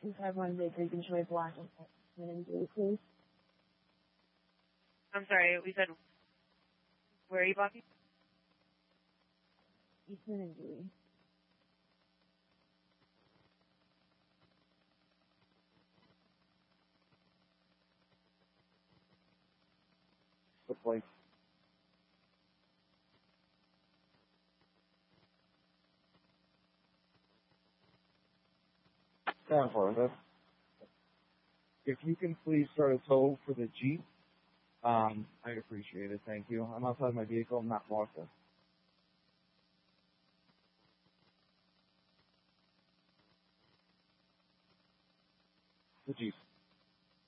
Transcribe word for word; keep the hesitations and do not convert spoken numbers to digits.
two five one Baker Detroit Block and injury, please. I'm sorry, we said, where are you blocking? Eastman and Dewey. The place. Stand for it. If you can please start a tow for the Jeep, um, I'd appreciate it. Thank you. I'm outside my vehicle. I'm not locked in. The Jeep.